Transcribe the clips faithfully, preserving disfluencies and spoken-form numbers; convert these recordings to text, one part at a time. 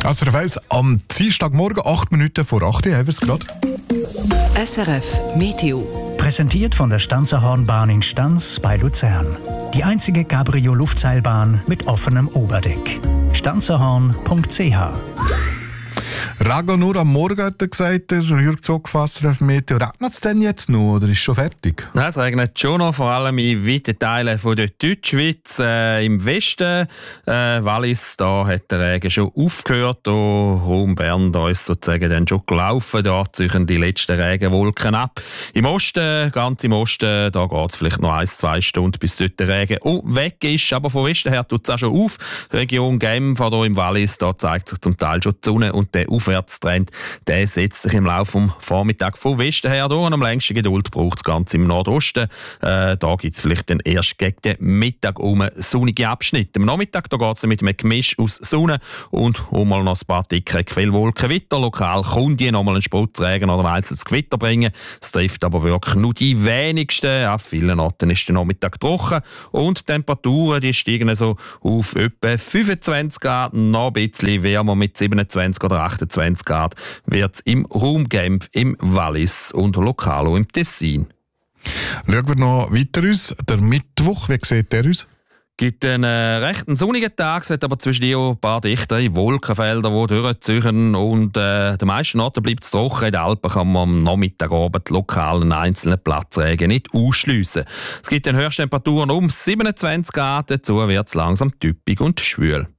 Also er weiss, am Dienstagmorgen, acht Minuten vor acht Uhr, haben wir es gerade. S R F Meteo. Präsentiert von der Stanzerhornbahn in Stanz bei Luzern. Die einzige Cabrio-Luftseilbahn mit offenem Oberdeck. stanzerhorn punkt c h. Regen nur am Morgen, hat er gesagt, der Jürg Zogfasser auf Meteo. Regnet es denn jetzt noch oder ist es schon fertig? Nein, es regnet schon noch, vor allem in weiten Teilen von der Deutschschweiz. Äh, Im Westen, äh, Wallis, da hat der Regen schon aufgehört. Da um Bern, da ist sozusagen dann schon gelaufen. Da ziehen die letzten Regenwolken ab. Im Osten, ganz im Osten, da geht es vielleicht noch ein, zwei Stunden, bis dort der Regen oh, weg ist. Aber von Westen her tut es auch schon auf. Region Genf, hier im Wallis, da zeigt sich zum Teil schon die Sonne und der Aufwärtstrend, der setzt sich im Laufe des Vormittags von Westen her durch. Und am längsten Geduld braucht es ganz im Nordosten. Äh, da gibt es vielleicht dann erst gegen den Mittag um sonnige Abschnitte. Am Nachmittag geht es mit einem Gemisch aus Sonne und um mal noch ein paar dicke Quellwolken weiter. Lokal kann die noch mal einen Sputzregen oder ein einzelnes Gewitter bringen. Es trifft aber wirklich nur die wenigsten. An vielen Orten ist der Nachmittag trocken und die Temperaturen die steigen so auf etwa fünfundzwanzig Grad, noch ein bisschen wärmer mit siebenundzwanzig oder achtundzwanzig Grad wird es im Raum Genf, im Wallis und lokal auch im Tessin. Schauen wir noch weiter aus. Der Mittwoch, wie sieht der aus? Es gibt einen äh, recht sonnigen Tag, es hat aber zwischen auch ein paar dichtere Wolkenfelder, die durchziehen. Und äh, den meisten Orten bleibt es trocken. In den Alpen kann man am Nachmittagabend lokal einen einzelnen Platzregen nicht ausschliessen. Es gibt dann Höchsttemperaturen um siebenundzwanzig Grad, dazu wird es langsam typisch und schwül.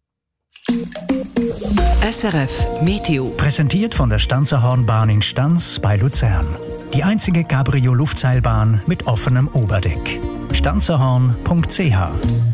S R F Meteo. Präsentiert von der Stanzerhornbahn in Stanz bei Luzern. Die einzige Cabrio-Luftseilbahn mit offenem Oberdeck. stanzerhorn punkt c h.